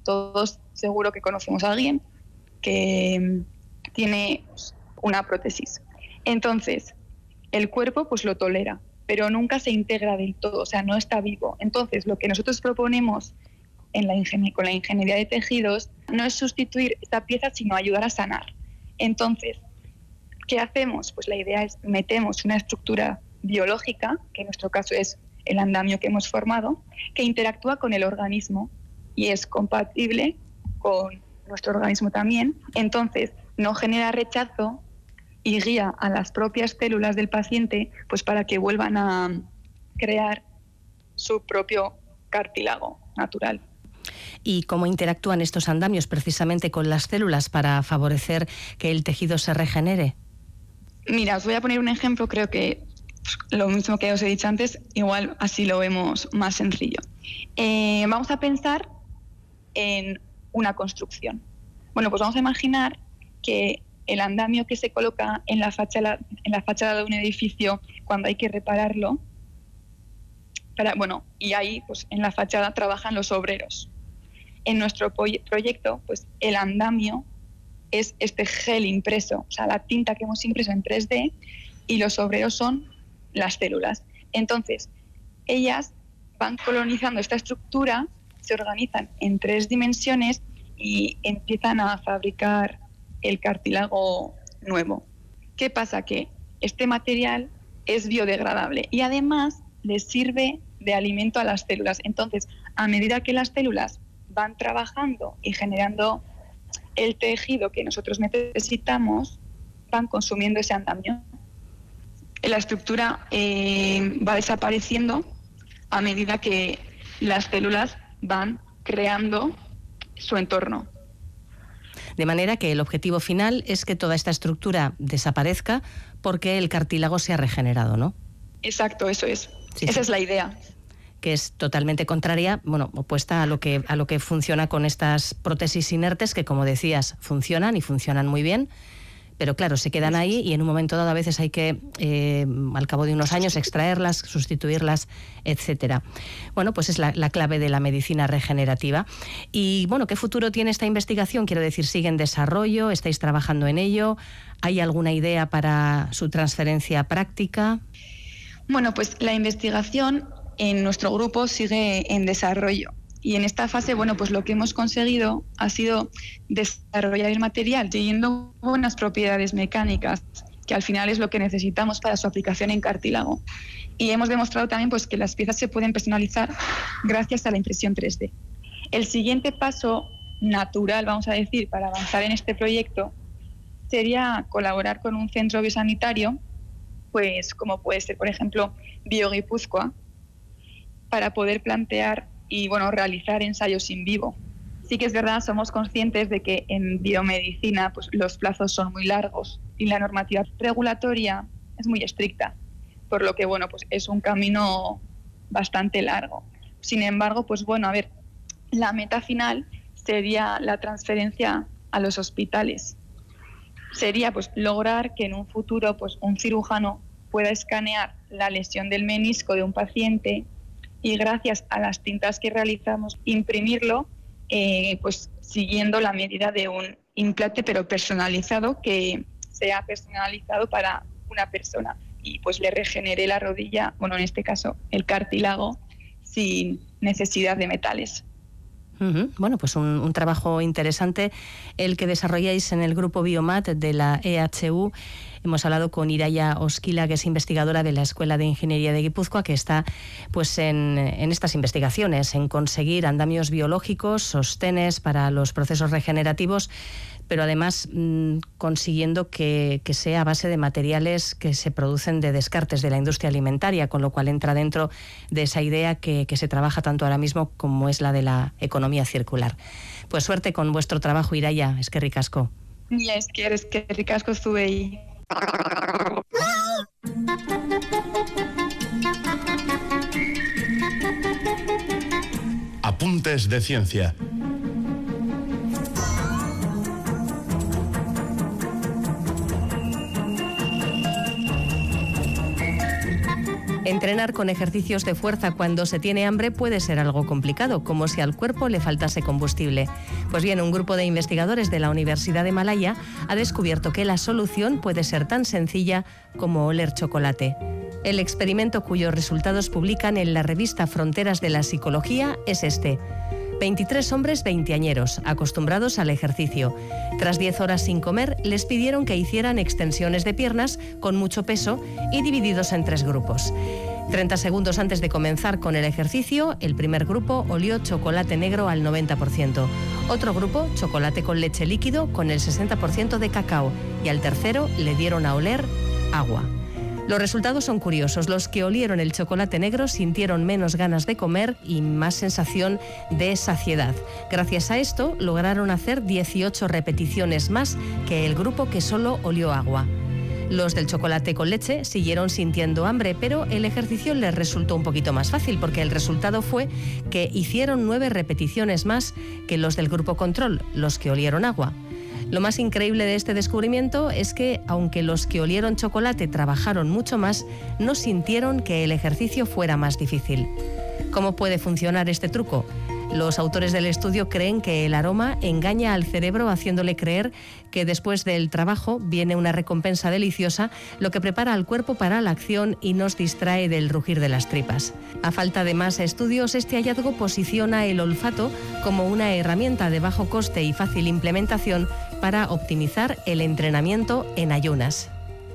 todos seguro que conocemos a alguien que tiene una prótesis. Entonces, el cuerpo pues lo tolera, pero nunca se integra del todo, o sea, no está vivo. Entonces, lo que nosotros proponemos con la ingeniería de tejidos no es sustituir esta pieza, sino ayudar a sanar. Entonces, ¿qué hacemos? Pues la idea es metemos una estructura biológica, que en nuestro caso es el andamio que hemos formado, que interactúa con el organismo y es compatible con nuestro organismo también. Entonces, no genera rechazo y guía a las propias células del paciente pues para que vuelvan a crear su propio cartílago natural. ¿Y cómo interactúan estos andamios precisamente con las células para favorecer que el tejido se regenere? Mira, os voy a poner un ejemplo, creo que lo mismo que os he dicho antes, igual así lo vemos más sencillo. Vamos a pensar en una construcción. Bueno, pues vamos a imaginar que el andamio que se coloca en la fachada de un edificio cuando hay que repararlo, y ahí pues en la fachada trabajan los obreros. En nuestro proyecto, pues el andamio es este gel impreso, o sea, la tinta que hemos impreso en 3D, y los obreros son las células. Entonces, ellas van colonizando esta estructura, se organizan en 3 dimensiones y empiezan a fabricar el cartílago nuevo. ¿Qué pasa? Que este material es biodegradable y además les sirve de alimento a las células. Entonces, a medida que las células van trabajando y generando el tejido que nosotros necesitamos, van consumiendo ese andamio. La estructura va desapareciendo a medida que las células van creando su entorno. De manera que el objetivo final es que toda esta estructura desaparezca porque el cartílago se ha regenerado, ¿no? Exacto, eso es. Sí, Esa es la idea. Que es totalmente contraria, opuesta a lo que funciona con estas prótesis inertes que, como decías, funcionan y funcionan muy bien, pero claro, se quedan ahí y en un momento dado a veces hay que, al cabo de unos años, extraerlas, sustituirlas, etcétera. Bueno, pues es la clave de la medicina regenerativa. Y bueno, ¿qué futuro tiene esta investigación? Quiero decir, ¿sigue en desarrollo? ¿Estáis trabajando en ello? ¿Hay alguna idea para su transferencia práctica? Bueno, pues la investigación en nuestro grupo sigue en desarrollo. Y en esta fase, bueno, pues lo que hemos conseguido ha sido desarrollar el material teniendo buenas propiedades mecánicas, que al final es lo que necesitamos para su aplicación en cartílago. Y hemos demostrado también pues, que las piezas se pueden personalizar gracias a la impresión 3D. El siguiente paso natural, vamos a decir, para avanzar en este proyecto sería colaborar con un centro biosanitario, pues como puede ser, por ejemplo, BioGipuzkoa, para poder plantear y realizar ensayos in vivo. Sí que es verdad, somos conscientes de que en biomedicina pues, los plazos son muy largos y la normativa regulatoria es muy estricta, por lo que pues, es un camino bastante largo. Sin embargo, pues la meta final sería la transferencia a los hospitales. Sería pues, lograr que en un futuro pues, un cirujano pueda escanear la lesión del menisco de un paciente y gracias a las tintas que realizamos, imprimirlo pues siguiendo la medida de un implante, pero personalizado, que sea personalizado para una persona y pues le regenere la rodilla, en este caso el cartílago, sin necesidad de metales. Bueno, pues un trabajo interesante el que desarrolláis en el grupo Biomat de la EHU. Hemos hablado con Ireia Oskila, que es investigadora de la Escuela de Ingeniería de Guipúzcoa, que está pues en estas investigaciones, en conseguir andamios biológicos, sostenes para los procesos regenerativos, pero además consiguiendo que sea a base de materiales que se producen de descartes de la industria alimentaria, con lo cual entra dentro de esa idea que se trabaja tanto ahora mismo como es la de la economía circular. Pues suerte con vuestro trabajo, Ireia, eskerrik asko. Ja, eskerrik asko zuei. Apuntes de ciencia. Entrenar con ejercicios de fuerza cuando se tiene hambre puede ser algo complicado, como si al cuerpo le faltase combustible. Pues bien, un grupo de investigadores de la Universidad de Malaya ha descubierto que la solución puede ser tan sencilla como oler chocolate. El experimento, cuyos resultados publican en la revista Fronteras de la Psicología, es este. 23 hombres veinteañeros, acostumbrados al ejercicio. Tras 10 horas sin comer, les pidieron que hicieran extensiones de piernas con mucho peso y divididos en 3 grupos. 30 segundos antes de comenzar con el ejercicio, el primer grupo olió chocolate negro al 90%. Otro grupo, chocolate con leche líquido con el 60% de cacao. Y al tercero le dieron a oler agua. Los resultados son curiosos. Los que olieron el chocolate negro sintieron menos ganas de comer y más sensación de saciedad. Gracias a esto, lograron hacer 18 repeticiones más que el grupo que solo olió agua. Los del chocolate con leche siguieron sintiendo hambre, pero el ejercicio les resultó un poquito más fácil, porque el resultado fue que hicieron 9 repeticiones más que los del grupo control, los que olieron agua. Lo más increíble de este descubrimiento es que, aunque los que olieron chocolate trabajaron mucho más, no sintieron que el ejercicio fuera más difícil. ¿Cómo puede funcionar este truco? Los autores del estudio creen que el aroma engaña al cerebro, haciéndole creer que después del trabajo viene una recompensa deliciosa, lo que prepara al cuerpo para la acción y nos distrae del rugir de las tripas. A falta de más estudios, este hallazgo posiciona el olfato como una herramienta de bajo coste y fácil implementación para optimizar el entrenamiento en ayunas.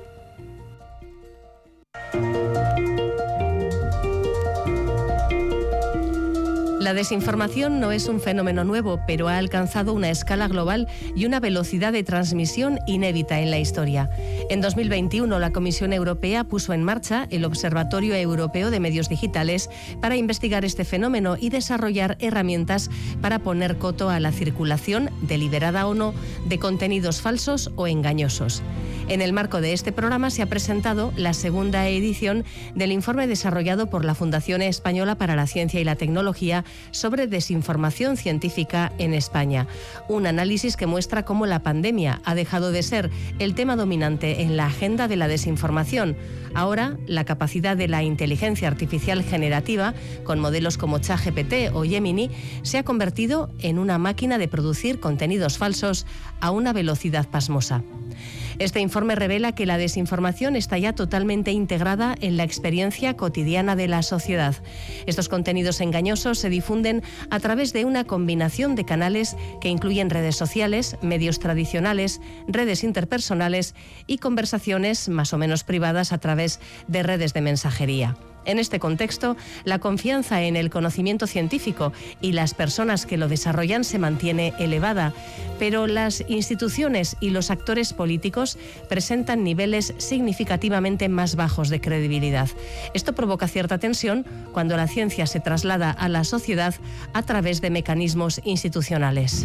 La desinformación no es un fenómeno nuevo, pero ha alcanzado una escala global y una velocidad de transmisión inédita en la historia. En 2021, la Comisión Europea puso en marcha el Observatorio Europeo de Medios Digitales para investigar este fenómeno y desarrollar herramientas para poner coto a la circulación, deliberada o no, de contenidos falsos o engañosos. En el marco de este programa se ha presentado la segunda edición del informe desarrollado por la Fundación Española para la Ciencia y la Tecnología sobre desinformación científica en España. Un análisis que muestra cómo la pandemia ha dejado de ser el tema dominante en la agenda de la desinformación. Ahora, la capacidad de la inteligencia artificial generativa, con modelos como ChatGPT o Gemini, se ha convertido en una máquina de producir contenidos falsos a una velocidad pasmosa. Este informe revela que la desinformación está ya totalmente integrada en la experiencia cotidiana de la sociedad. Estos contenidos engañosos se difunden a través de una combinación de canales que incluyen redes sociales, medios tradicionales, redes interpersonales y conversaciones más o menos privadas a través de redes de mensajería. En este contexto, la confianza en el conocimiento científico y las personas que lo desarrollan se mantiene elevada, pero las instituciones y los actores políticos presentan niveles significativamente más bajos de credibilidad. Esto provoca cierta tensión cuando la ciencia se traslada a la sociedad a través de mecanismos institucionales.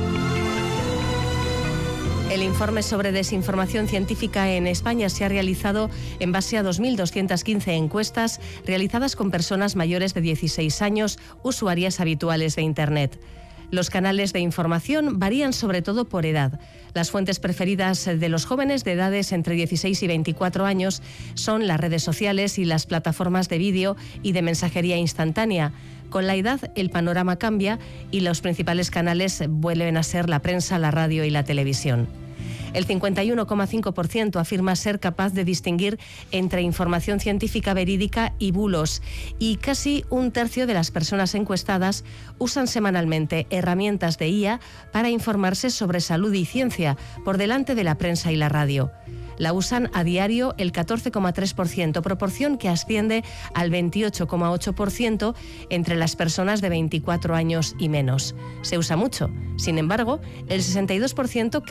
El informe sobre desinformación científica en España se ha realizado en base a 2.215 encuestas realizadas con personas mayores de 16 años, usuarias habituales de Internet. Los canales de información varían sobre todo por edad. Las fuentes preferidas de los jóvenes de edades entre 16 y 24 años son las redes sociales y las plataformas de vídeo y de mensajería instantánea. Con la edad, el panorama cambia y los principales canales vuelven a ser la prensa, la radio y la televisión. El 51,5% afirma ser capaz de distinguir entre información científica verídica y bulos, y casi un tercio de las personas encuestadas usan semanalmente herramientas de IA para informarse sobre salud y ciencia, por delante de la prensa y la radio. La usan a diario el 14,3%, proporción que asciende al 28,8% entre las personas de 24 años y menos. Se usa mucho. Sin embargo, el 62%